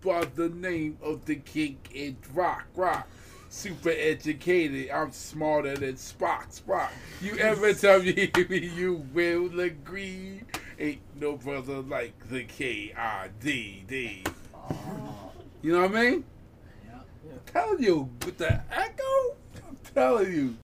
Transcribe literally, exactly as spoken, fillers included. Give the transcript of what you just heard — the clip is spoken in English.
by the name of the king in rock, rock. Super educated, I'm smarter than Spock, Spock. You ever tell me you will agree? Ain't no brother like the K I D D. You know what I mean? Yeah. I'm telling you, with the echo, I'm telling you.